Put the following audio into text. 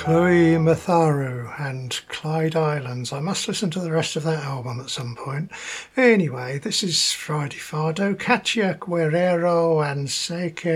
Chloe Matharu and Clyde Islands. I must listen to the rest of that album at some point. Anyway, this is Friday Fado, Katia Guerrero and Seke